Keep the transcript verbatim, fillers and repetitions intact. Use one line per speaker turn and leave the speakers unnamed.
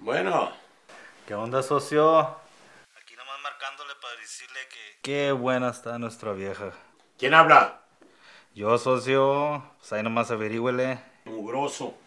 Bueno.
¿Qué onda, socio? Aquí nomás marcándole para decirle que... Qué buena está nuestra vieja.
¿Quién habla?
Yo, socio, pues ahí nomás averígüele.
Mugroso.